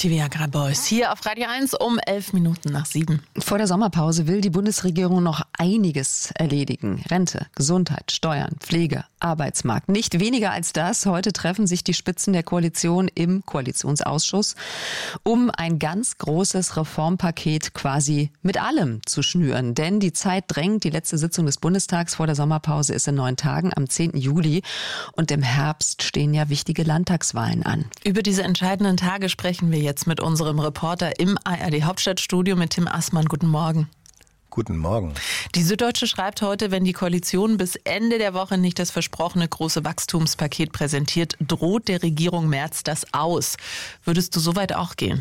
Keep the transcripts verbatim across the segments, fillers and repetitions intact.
Die Viagra Boys hier auf Radio eins um elf Minuten nach sieben. Vor der Sommerpause will die Bundesregierung noch einiges erledigen. Rente, Gesundheit, Steuern, Pflege, Arbeitsmarkt. Nicht weniger als das. Heute treffen sich die Spitzen der Koalition im Koalitionsausschuss, um ein ganz großes Reformpaket quasi mit allem zu schnüren. Denn die Zeit drängt. Die letzte Sitzung des Bundestags vor der Sommerpause ist in neun Tagen am zehnten Juli. Und im Herbst stehen ja wichtige Landtagswahlen an. Über diese entscheidenden Tage sprechen wir jetzt mit unserem Reporter im A R D-Hauptstadtstudio mit Tim Assmann. Guten Morgen. Guten Morgen. Die Süddeutsche schreibt heute, wenn die Koalition bis Ende der Woche nicht das versprochene große Wachstumspaket präsentiert, droht der Regierung Merz das aus. Würdest du so weit auch gehen?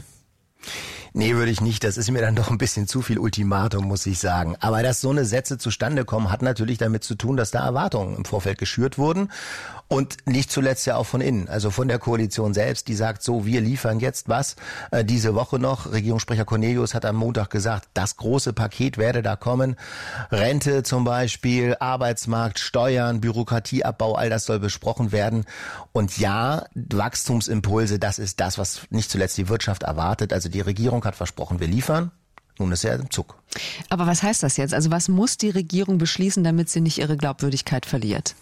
Nee, würde ich nicht. Das ist mir dann doch ein bisschen zu viel Ultimatum, muss ich sagen. Aber dass so eine Sätze zustande kommen, hat natürlich damit zu tun, dass da Erwartungen im Vorfeld geschürt wurden. Und nicht zuletzt ja auch von innen, also von der Koalition selbst, die sagt so, wir liefern jetzt was. Äh, diese Woche noch, Regierungssprecher Cornelius hat am Montag gesagt, das große Paket werde da kommen. Rente zum Beispiel, Arbeitsmarkt, Steuern, Bürokratieabbau, all das soll besprochen werden. Und ja, Wachstumsimpulse, das ist das, was nicht zuletzt die Wirtschaft erwartet. Also die Regierung hat versprochen, wir liefern. Nun ist er im Zug. Aber was heißt das jetzt? Also was muss die Regierung beschließen, damit sie nicht ihre Glaubwürdigkeit verliert?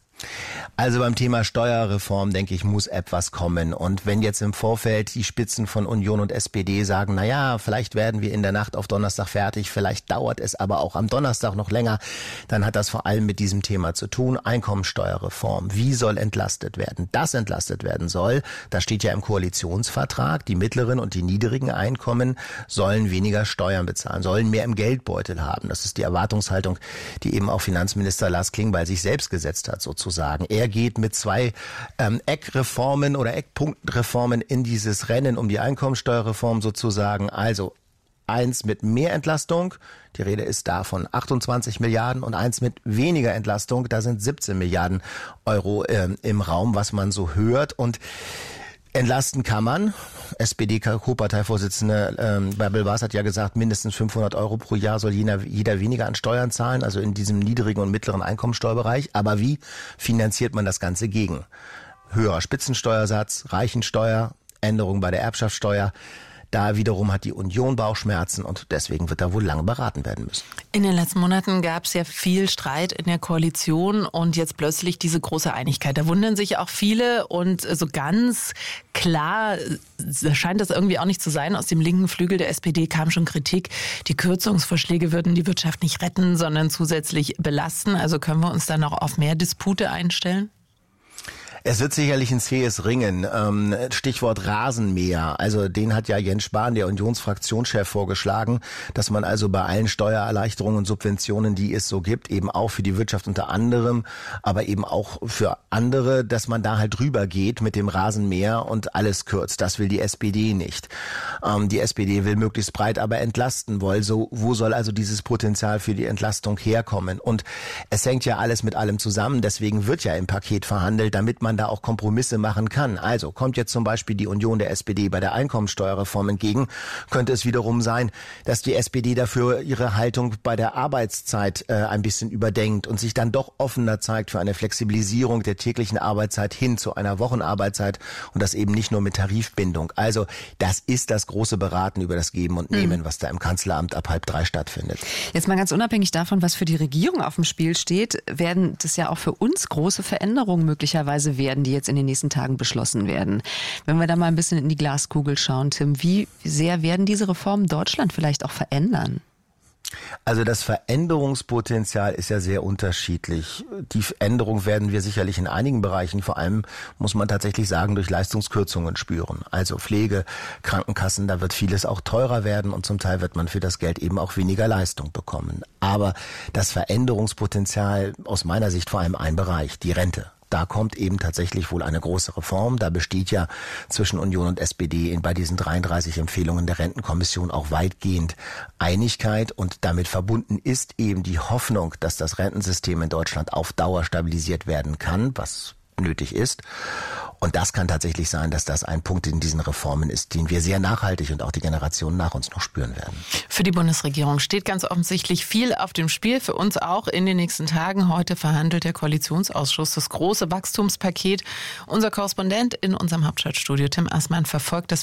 Also beim Thema Steuerreform, denke ich, muss etwas kommen. Und wenn jetzt im Vorfeld die Spitzen von Union und S P D sagen, na ja, vielleicht werden wir in der Nacht auf Donnerstag fertig, vielleicht dauert es aber auch am Donnerstag noch länger, dann hat das vor allem mit diesem Thema zu tun. Einkommensteuerreform. Wie soll entlastet werden? Das entlastet werden soll, das steht ja im Koalitionsvertrag, die mittleren und die niedrigen Einkommen sollen weniger Steuern bezahlen, sollen mehr im Geldbeutel haben. Das ist die Erwartungshaltung, die eben auch Finanzminister Lars Klingbeil sich selbst gesetzt hat, sozusagen. Er geht mit zwei ähm, Eckreformen oder Eckpunktenreformen in dieses Rennen um die Einkommensteuerreform sozusagen. Also eins mit mehr Entlastung, die Rede ist da von achtundzwanzig Milliarden, und eins mit weniger Entlastung, da sind siebzehn Milliarden Euro ähm, im Raum, was man so hört. Und entlasten kann man. S P D-Co-Parteivorsitzende ähm, Bärbel Bas hat ja gesagt, mindestens fünfhundert Euro pro Jahr soll jeder, jeder weniger an Steuern zahlen, also in diesem niedrigen und mittleren Einkommensteuerbereich. Aber wie finanziert man das Ganze gegen? Höherer Spitzensteuersatz, Reichensteuer, Änderung bei der Erbschaftssteuer. Da wiederum hat die Union Bauchschmerzen und deswegen wird da wohl lange beraten werden müssen. In den letzten Monaten gab es ja viel Streit in der Koalition und jetzt plötzlich diese große Einigkeit. Da wundern sich auch viele und so ganz klar scheint das irgendwie auch nicht zu sein. Aus dem linken Flügel der S P D kam schon Kritik. Die Kürzungsvorschläge würden die Wirtschaft nicht retten, sondern zusätzlich belasten. Also können wir uns dann noch auf mehr Dispute einstellen? Es wird sicherlich ein zähes Ringen. Ähm, Stichwort Rasenmäher. Also den hat ja Jens Spahn, der Unionsfraktionschef, vorgeschlagen, dass man also bei allen Steuererleichterungen und Subventionen, die es so gibt, eben auch für die Wirtschaft unter anderem, aber eben auch für andere, dass man da halt drüber geht mit dem Rasenmäher und alles kürzt. Das will die S P D nicht. Ähm, die S P D will möglichst breit aber entlasten wollen. So, wo soll also dieses Potenzial für die Entlastung herkommen? Und es hängt ja alles mit allem zusammen. Deswegen wird ja im Paket verhandelt, damit man da auch Kompromisse machen kann. Also kommt jetzt zum Beispiel die Union der S P D bei der Einkommensteuerreform entgegen, könnte es wiederum sein, dass die S P D dafür ihre Haltung bei der Arbeitszeit äh, ein bisschen überdenkt und sich dann doch offener zeigt für eine Flexibilisierung der täglichen Arbeitszeit hin zu einer Wochenarbeitszeit und das eben nicht nur mit Tarifbindung. Also das ist das große Beraten über das Geben und Nehmen, mhm. was da im Kanzleramt ab halb drei stattfindet. Jetzt mal ganz unabhängig davon, was für die Regierung auf dem Spiel steht, werden das ja auch für uns große Veränderungen möglicherweise werden, die jetzt in den nächsten Tagen beschlossen werden. Wenn wir da mal ein bisschen in die Glaskugel schauen, Tim, wie sehr werden diese Reformen Deutschland vielleicht auch verändern? Also das Veränderungspotenzial ist ja sehr unterschiedlich. Die Veränderung werden wir sicherlich in einigen Bereichen, vor allem muss man tatsächlich sagen, durch Leistungskürzungen spüren. Also Pflege, Krankenkassen, da wird vieles auch teurer werden und zum Teil wird man für das Geld eben auch weniger Leistung bekommen. Aber das Veränderungspotenzial aus meiner Sicht vor allem ein Bereich, die Rente. Da kommt eben tatsächlich wohl eine große Reform. Da besteht ja zwischen Union und S P D bei diesen dreiunddreißig Empfehlungen der Rentenkommission auch weitgehend Einigkeit. Und damit verbunden ist eben die Hoffnung, dass das Rentensystem in Deutschland auf Dauer stabilisiert werden kann, was nötig ist. Und das kann tatsächlich sein, dass das ein Punkt in diesen Reformen ist, den wir sehr nachhaltig und auch die Generationen nach uns noch spüren werden. Für die Bundesregierung steht ganz offensichtlich viel auf dem Spiel, für uns auch in den nächsten Tagen. Heute verhandelt der Koalitionsausschuss das große Wachstumspaket. Unser Korrespondent in unserem Hauptstadtstudio, Tim Assmann, verfolgt das